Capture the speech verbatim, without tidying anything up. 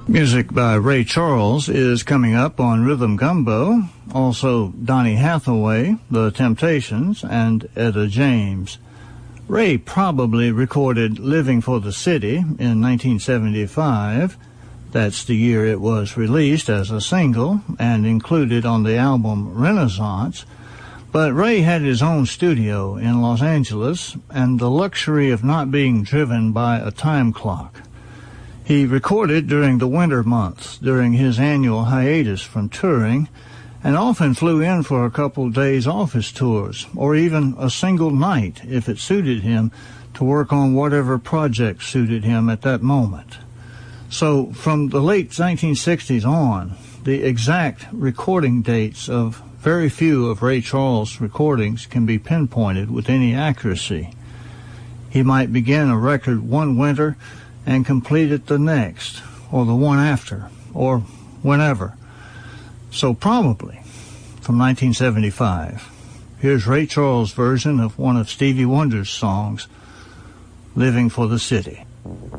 Music by Ray Charles is coming up on Rhythm Gumbo. Also Donny Hathaway, The Temptations, and Etta James. Ray probably recorded Living for the City in nineteen seventy-five. That's the year it was released as a single and included on the album Renaissance. But Ray had his own studio in Los Angeles and the luxury of not being driven by a time clock. He recorded during the winter months, during his annual hiatus from touring, and often flew in for a couple days office tours, or even a single night if it suited him to work on whatever project suited him at that moment. So from the late nineteen sixties on, the exact recording dates of very few of Ray Charles' recordings can be pinpointed with any accuracy. He might begin a record one winter and complete it the next, or the one after, or whenever. So probably from nineteen seventy-five. Here's Ray Charles' version of one of Stevie Wonder's songs, Living for the City.